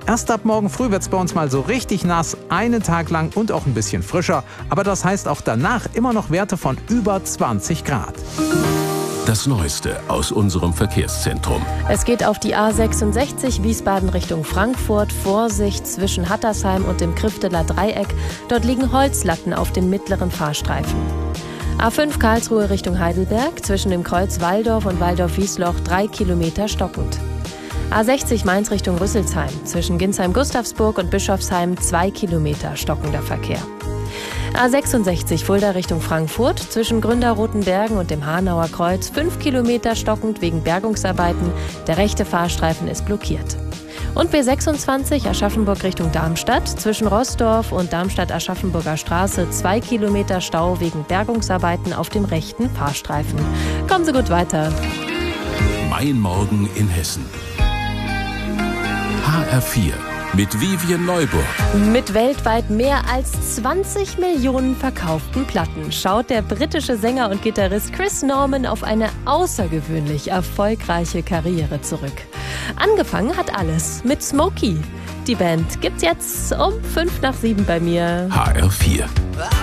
Erst ab morgen früh wird es bei uns mal so richtig nass, einen Tag lang und auch ein bisschen frischer. Aber das heißt auch danach immer noch Werte von über 20 Grad. Das Neueste aus unserem Verkehrszentrum. Es geht auf die A66 Wiesbaden Richtung Frankfurt. Vorsicht zwischen Hattersheim und dem Krifteler Dreieck. Dort liegen Holzlatten auf dem mittleren Fahrstreifen. A5 Karlsruhe Richtung Heidelberg. Zwischen dem Kreuz Walldorf und Walldorf-Wiesloch 3 Kilometer stockend. A60 Mainz Richtung Rüsselsheim. Zwischen Ginsheim-Gustavsburg und Bischofsheim 2 Kilometer stockender Verkehr. A66 Fulda Richtung Frankfurt. Zwischen Gründa-Rotenbergen und dem Hanauer Kreuz 5 Kilometer stockend wegen Bergungsarbeiten. Der rechte Fahrstreifen ist blockiert. Und B26 Aschaffenburg Richtung Darmstadt. Zwischen Rossdorf und Darmstadt-Aschaffenburger Straße 2 Kilometer Stau wegen Bergungsarbeiten auf dem rechten Fahrstreifen. Kommen Sie gut weiter. Mein Morgen in Hessen. HR4 mit Vivian Neuburg. Mit weltweit mehr als 20 Millionen verkauften Platten schaut der britische Sänger und Gitarrist Chris Norman auf eine außergewöhnlich erfolgreiche Karriere zurück. Angefangen hat alles mit Smokey. Die Band gibt's jetzt um 6:55 bei mir. HR4.